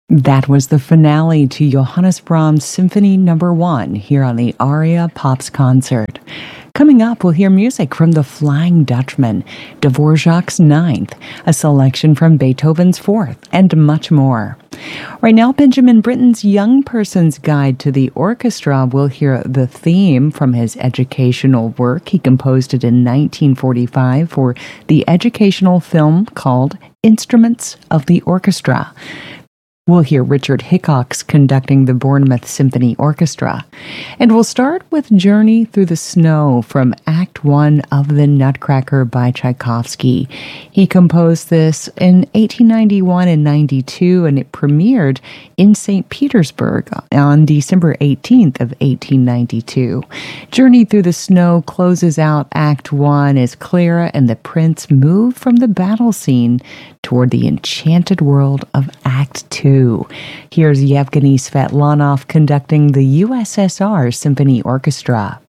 That was the finale to Johannes Brahms' Symphony No. 1 here on the Aria Pops Concert. Coming up, we'll hear music from the Flying Dutchman, Dvorak's Ninth, a selection from Beethoven's Fourth, and much more. Right now, Benjamin Britten's Young Person's Guide to the Orchestra will hear the theme from his educational work. He composed it in 1945 for the educational film called Instruments of the Orchestra. We'll hear Richard Hickox conducting the Bournemouth Symphony Orchestra. And we'll start with Journey Through the Snow from Act 1 of The Nutcracker by Tchaikovsky. He composed this in 1891 and 92, and it premiered in St. Petersburg on December 18th of 1892. Journey Through the Snow closes out Act 1 as Clara and the prince move from the battle scene toward the enchanted world of Act 2. Here's Yevgeny Svetlanov conducting the USSR Symphony Orchestra.